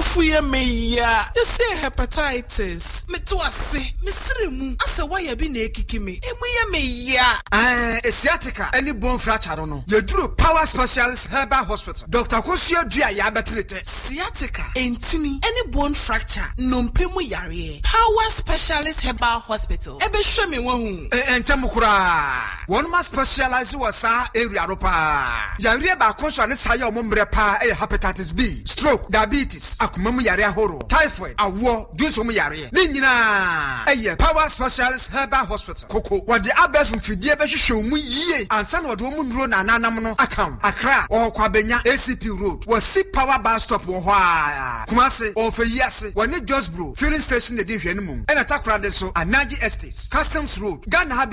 Ufuye meya. You say hepatitis. Me to ase. Me siremu. Ase why bi na ekiki me. Emuye meya. Sciatica. Any bone fracture no. You do Power Specialist Herbal Hospital. Dr. Kosio Dua ya betrete. Sciatica. Entini. Any bone fracture. Nompemu yare. Power Specialist Herbal Hospital. Ebe show me one. Entemukura. One must specialize wasa area ropa. Yare ba konso ne saye omombre pa hepatitis B, stroke, diabetes, akumemu yare ahoro, typhoid, awo, dunso yare. Ni nyina Power Specialist Herbal Hospital. Koko wode abef mfidie be hwehwe mu yie. Ansa na wode mu nduro na nanam no akam. Accra or Kwabenya ACP Road. Was see power bus stop wo ho a. Kumase or Feyase. Wani Josbro filling station de hwe no mum. And atakra de so Anaji Estates, Customs Road. Ghana